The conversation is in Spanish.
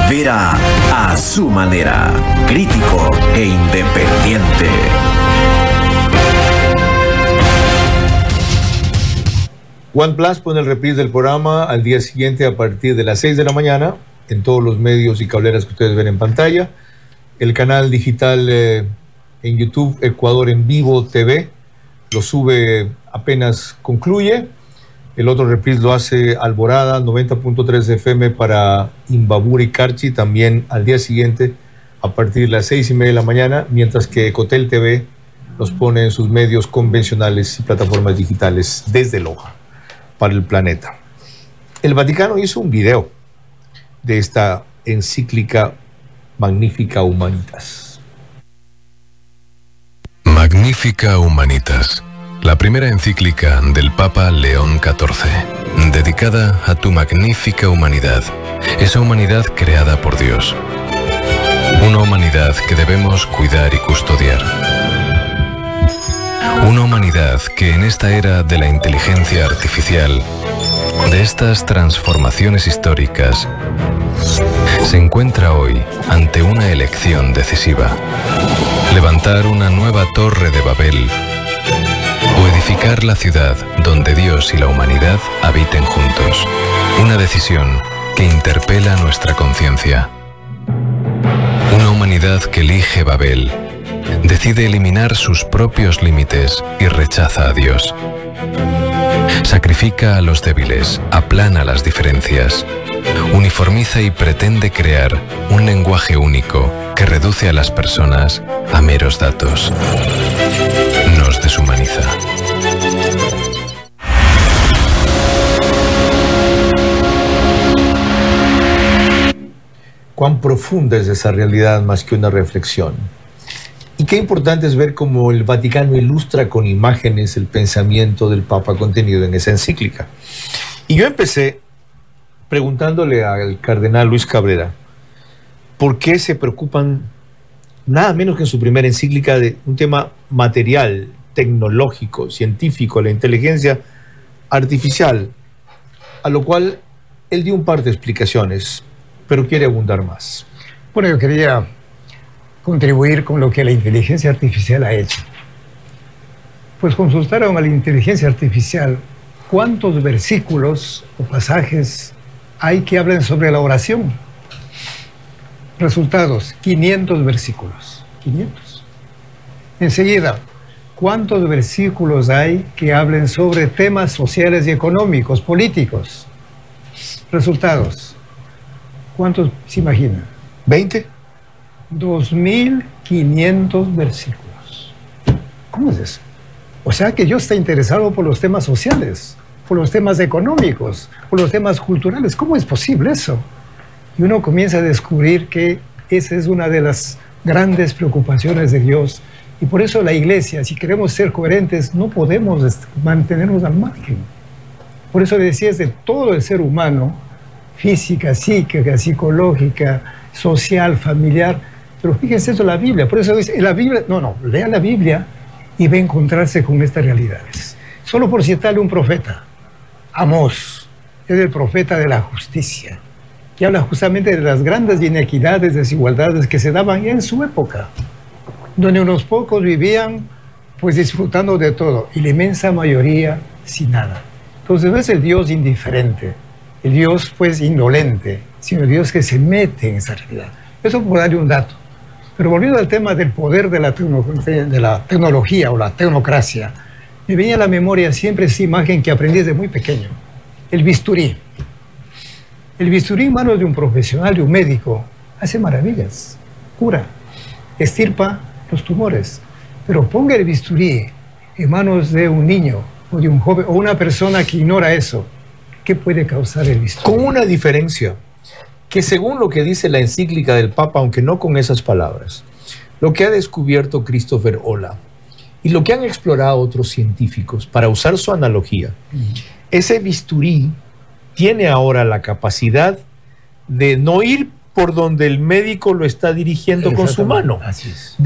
Vera a su manera, crítico e independiente. OnePlus pone el reprise del programa al día siguiente a partir de las 6 de la mañana en todos los medios y cableras que ustedes ven en pantalla. El canal digital en YouTube, Ecuador en Vivo TV, lo sube apenas concluye. El otro reprise lo hace Alborada, 90.3 FM para Imbabura y Carchi, también al día siguiente a partir de las 6:30 de la mañana, mientras que Ecotel TV los pone en sus medios convencionales y plataformas digitales desde Loja para el planeta. El Vaticano hizo un video de esta encíclica Magnificat Humanitas. Magnificat Humanitas, la primera encíclica del Papa León XIV, dedicada a tu magnífica humanidad, esa humanidad creada por Dios. Una humanidad que debemos cuidar y custodiar. Una humanidad que en esta era de la inteligencia artificial, de estas transformaciones históricas, se encuentra hoy ante una elección decisiva. Levantar una nueva torre de Babel o edificar la ciudad donde Dios y la humanidad habiten juntos. Una decisión que interpela nuestra conciencia. Una humanidad que elige Babel, decide eliminar sus propios límites y rechaza a Dios. Sacrifica a los débiles, aplana las diferencias, uniformiza y pretende crear un lenguaje único que reduce a las personas a meros datos. Nos deshumaniza. Cuán profunda es esa realidad más que una reflexión. Y qué importante es ver cómo el Vaticano ilustra con imágenes el pensamiento del Papa contenido en esa encíclica. Y yo empecé preguntándole al cardenal Luis Cabrera por qué se preocupan nada menos que en su primera encíclica de un tema material, tecnológico, científico, la inteligencia artificial, a lo cual él dio un par de explicaciones, pero quiere abundar más. Bueno, yo quería contribuir con lo que la inteligencia artificial ha hecho. Pues consultaron a la inteligencia artificial cuántos versículos o pasajes hay que hablen sobre la oración. Resultados, 500 versículos. 500. Enseguida, ¿cuántos versículos hay que hablen sobre temas sociales y económicos, políticos? Resultados, ¿cuántos se imaginan? 20. 2.500 versículos. ¿Cómo es eso? O sea que Dios está interesado por los temas sociales, por los temas económicos, por los temas culturales. ¿Cómo es posible eso? Y uno comienza a descubrir que esa es una de las grandes preocupaciones de Dios. Y por eso la Iglesia, si queremos ser coherentes, no podemos mantenernos al margen. Por eso decía, es de todo el ser humano, física, psíquica, psicológica, social, familiar. Pero fíjense eso en la Biblia. Por eso dice, en la Biblia, lea la Biblia y va a encontrarse con estas realidades. Solo por citarle un profeta, Amós, es el profeta de la justicia, que habla justamente de las grandes inequidades, desigualdades que se daban en su época, donde unos pocos vivían pues disfrutando de todo y la inmensa mayoría sin nada. Entonces no es el Dios indiferente, el Dios pues indolente, sino el Dios que se mete en esa realidad. Eso por darle un dato. Pero volviendo al tema del poder de la tecnología o la tecnocracia, me venía a la memoria siempre esa imagen que aprendí desde muy pequeño. El bisturí. El bisturí en manos de un profesional, de un médico, hace maravillas, cura, extirpa los tumores. Pero ponga el bisturí en manos de un niño o de un joven o una persona que ignora eso, ¿qué puede causar el bisturí? Con una diferencia, que según lo que dice la encíclica del Papa, aunque no con esas palabras, lo que ha descubierto Christopher Olah y lo que han explorado otros científicos para usar su analogía, ese bisturí tiene ahora la capacidad de no ir por donde el médico lo está dirigiendo con su mano. Así es.